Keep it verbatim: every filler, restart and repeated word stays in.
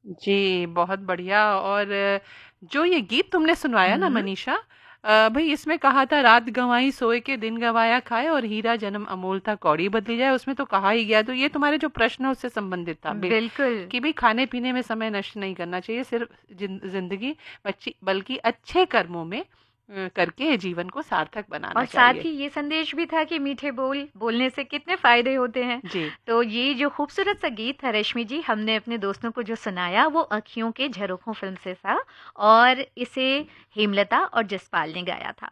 जी, बहुत बढ़िया। और जो ये गीत तुमने सुनवाया ना हम्म। मनीषा, अ, भई इसमें कहा था रात गँवाई सोए के दिन गँवाया खाए और हीरा जन्म अमोल था कौड़ी बदली जाए, उसमें तो कहा ही गया। तो ये तुम्हारे जो प्रश्न है उससे संबंधित था बे बिल्कुल। कि भई खाने-पीने में समय नष्ट नहीं करना चाहिए, सिर्फ़ जिन ज़िंदगी बच्ची बल्कि अच्छे कर्मों में अ, करके जीवन को सार्थक बनाना और साथ चाहिए। ही ये संदेश भी था कि मीठे बोल बोलने से कितने फायदे होते हैं। जी। तो ये जो खूबसूरत सा गीत है रश्मि जी, हमने अपने दोस्तों को जो सुनाया वो अखियों के झरोखों फिल्म से था, और इसे हेमलता और जसपाल ने गाया था।